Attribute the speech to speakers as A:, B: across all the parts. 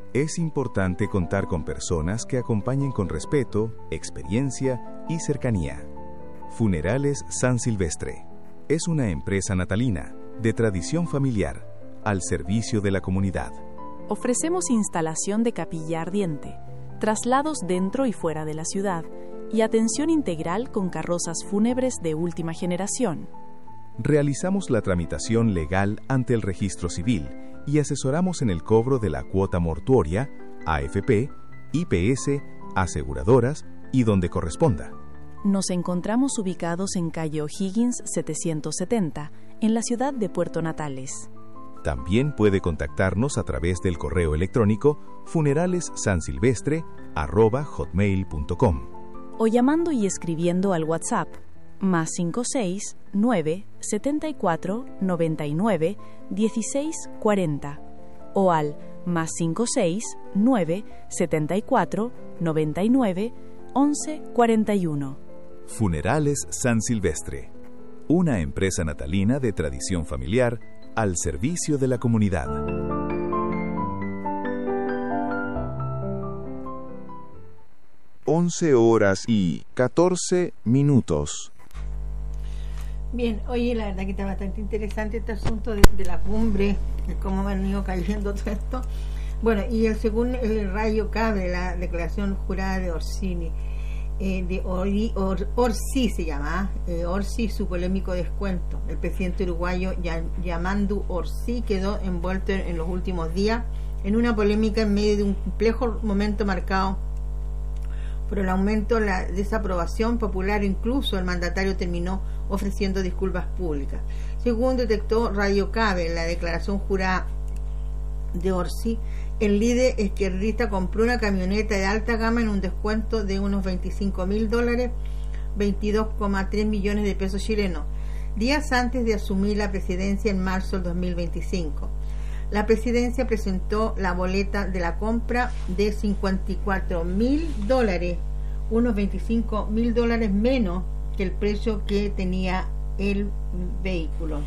A: Es importante contar con personas que acompañen con respeto, experiencia y cercanía. Funerales San Silvestre es una empresa natalina de tradición familiar al servicio de la comunidad.
B: Ofrecemos instalación de capilla ardiente, traslados dentro y fuera de la ciudad y atención integral con carrozas fúnebres de última generación.
A: Realizamos la tramitación legal ante el registro civil y asesoramos en el cobro de la cuota mortuoria, AFP, IPS, aseguradoras y donde corresponda.
B: Nos encontramos ubicados en calle O'Higgins 770, en la ciudad de Puerto Natales.
A: También puede contactarnos a través del correo electrónico funeralessansilvestre@hotmail.com
B: o llamando y escribiendo al WhatsApp +56 9 74 99 16 40 o al +56 9 74 99 11 41.
A: Funerales San Silvestre, una empresa natalina de tradición familiar al servicio de la comunidad.
C: 11:14.
D: Bien, oye, la verdad que está bastante interesante este asunto de la cumbre, de cómo han ido cayendo todo esto. Bueno, y según el rayo cabe de la declaración jurada de Orsini, de Orsi se llama, Orsi, su polémico descuento. El presidente uruguayo Yamandu Orsi quedó envuelto en los últimos días en una polémica en medio de un complejo momento marcado por el aumento de la desaprobación popular. Incluso el mandatario terminó ofreciendo disculpas públicas. Según detectó Radio Cabe en la declaración jurada de Orsi, el líder izquierdista compró una camioneta de alta gama en un descuento de unos $25.000, 22,3 millones de pesos chilenos, días antes de asumir la presidencia en marzo del 2025. La presidencia presentó la boleta de la compra de $54.000, unos $25.000 menos que el precio que tenía el vehículo.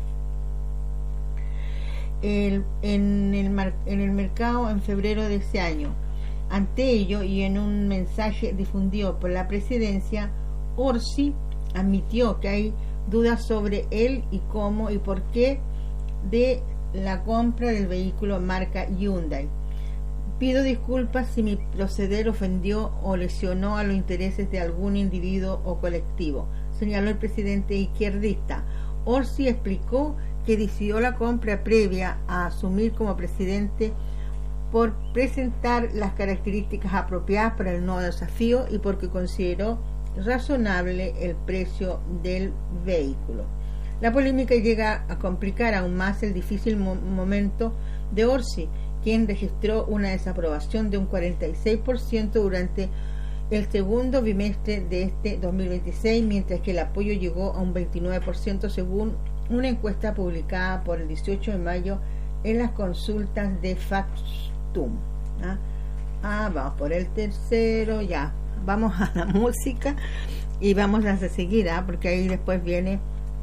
D: En el mercado en febrero de ese año. Ante ello, y en un mensaje difundido por la presidencia, Orsi admitió que hay dudas sobre él y cómo y por qué de la compra del vehículo marca Hyundai. Pido disculpas si mi proceder ofendió o lesionó a los intereses de algún individuo o colectivo, señaló el presidente izquierdista. Orsi explicó que decidió la compra previa a asumir como presidente por presentar las características apropiadas para el nuevo desafío y porque consideró razonable el precio del vehículo. La polémica llega a complicar aún más el difícil momento de Orsi, quien registró una desaprobación de un 46% durante el segundo bimestre de este 2026, mientras que el apoyo llegó a un 29% según una encuesta publicada por el 18 de mayo en las consultas de Factum. Vamos por el tercero, ya. Vamos a la música y vamos a seguir, porque ahí después viene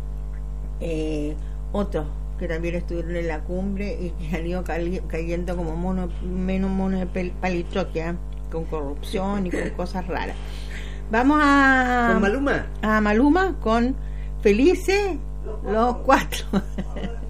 D: otros que también estuvieron en la cumbre y que han ido cayendo como menos monos de palitroque, con corrupción y con cosas raras. Vamos a
E: Maluma.
D: A Maluma con Felices los cuatro.